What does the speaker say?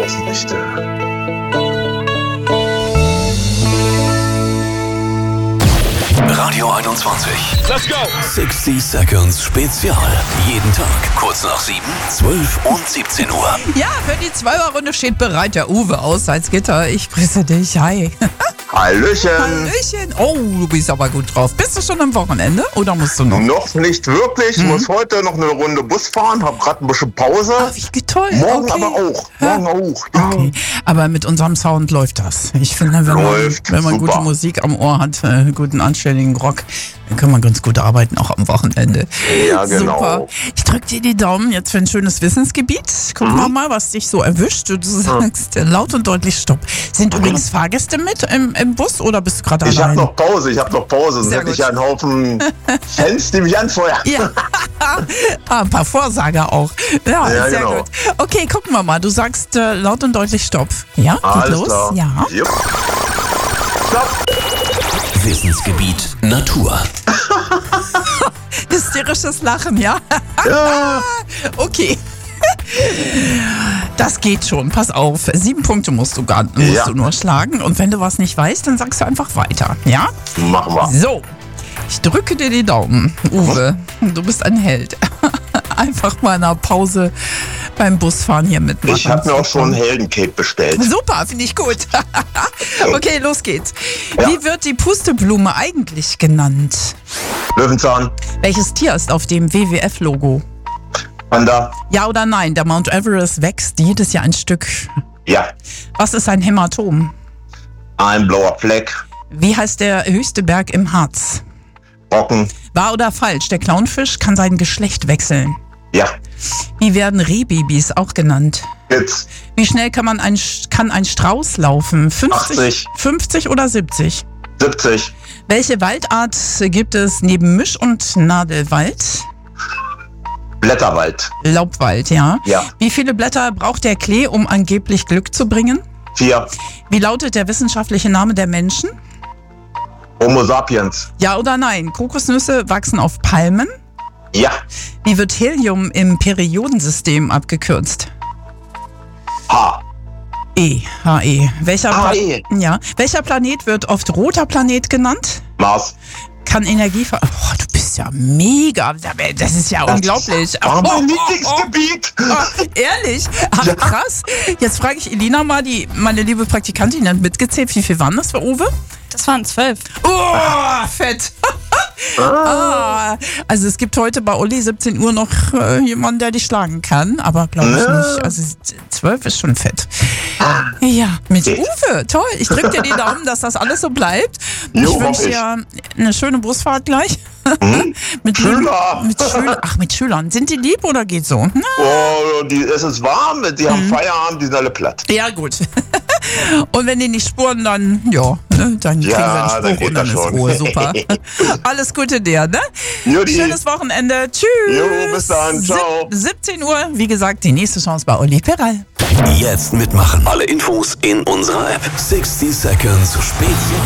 Außenlichter. Radio 21. Let's go! 60 Seconds Spezial. Jeden Tag kurz nach 7, 12 und 17 Uhr. Ja, für die 2er-Runde steht bereit der Uwe aus Salzgitter. Ich grüße dich. Hi. Hallöchen. Hallöchen. Oh, du bist aber gut drauf. Bist du schon am Wochenende oder musst du noch? Noch nicht wirklich. Ich muss heute noch eine Runde Bus fahren. Hab gerade ein bisschen Pause. Ach, wie toll. Morgen Okay. aber auch. Morgen auch. Ja. Okay. Aber mit unserem Sound läuft das. Ich finde, wenn man super. gute Musik am Ohr hat, guten anständigen Rock, dann kann man ganz gut arbeiten, auch am Wochenende. Ja, genau. Super. Ich drücke dir die Daumen jetzt für ein schönes Wissensgebiet. Gucken wir mal, was dich so erwischt. Du sagst laut und deutlich Stopp. Sind übrigens Fahrgäste mit im Bus oder bist du gerade Ich allein? habe noch Pause. Sonst Sehr hätte ich gut. ja einen Haufen Fans, die mich anfeuern. Ja, ein paar Vorsager auch. Ja, Ja, sehr genau. gut. Okay, gucken wir mal. Du sagst laut und deutlich Stopp. Ja, geht Alles los. klar. Ja. Jupp. Stopp. Wissensgebiet Natur. Hysterisches Lachen, ja? Ja. Okay. Das geht schon. Pass auf. 7 Punkte musst du Ja. nur schlagen. Und wenn du was nicht weißt, dann sagst du einfach weiter. Ja? Machen wir. So. Ich drücke dir die Daumen. Uwe, du bist ein Held. Einfach mal in einer Pause beim Busfahren hier mitmachen. Ich habe mir auch schon ein Heldencape bestellt. Super, finde ich gut. Okay, los geht's. Ja. Wie wird die Pusteblume eigentlich genannt? Löwenzahn. Welches Tier ist auf dem WWF-Logo? Panda. Ja oder nein? Der Mount Everest wächst jedes Jahr ein Stück. Ja. Was ist ein Hämatom? Ein blauer Fleck. Wie heißt der höchste Berg im Harz? Brocken. Wahr oder falsch? Der Clownfisch kann sein Geschlecht wechseln. Ja. Wie werden Rehbabys auch genannt? Jetzt. Wie schnell kann ein Strauß laufen? 80. 50 oder 70? 70. Welche Waldart gibt es neben Misch- und Nadelwald? Blätterwald. Laubwald, ja. Ja. Wie viele Blätter braucht der Klee, um angeblich Glück zu bringen? 4. Wie lautet der wissenschaftliche Name der Menschen? Homo sapiens. Ja oder nein? Kokosnüsse wachsen auf Palmen. Ja. Wie wird Helium im Periodensystem abgekürzt? H. HE. HE. Welcher Planet wird oft roter Planet genannt? Mars. Kann Energie Oh, du bist ja mega. Das ist ja unglaublich. War mein Lieblingsgebiet. Ehrlich? Ach, krass. Jetzt frage ich Elina mal, meine liebe Praktikantin, hat mitgezählt. Wie viel waren das für Uwe? Das waren 12. Oh, fett. Also es gibt heute bei Uli 17 Uhr noch jemanden, der dich schlagen kann, aber glaube ich nicht. Also 12 ist schon fett. Ja, mit Uwe, toll. Ich drücke dir die Daumen, dass das alles so bleibt. Jo, Ich wünsche hoffe ich. dir eine schöne Busfahrt gleich. Mit Schüler. Schülern. Ach, mit Schülern. Sind die lieb oder geht so? Na, Oh, es ist warm, die haben Feierabend, die sind alle platt. ja, gut. Und wenn die nicht spuren, dann, ja, ne, dann kriegen Ja, wir einen dann Spruch geht und dann das ist schon. Ruhe. Super. Alles Gute dir, ne? Juti. Schönes Wochenende. Tschüss. Jo, bis dann. Ciao. 17 Uhr, wie gesagt, die nächste Chance bei Uli Peral. Jetzt mitmachen. Alle Infos in unserer App. 60 Seconds Spezial.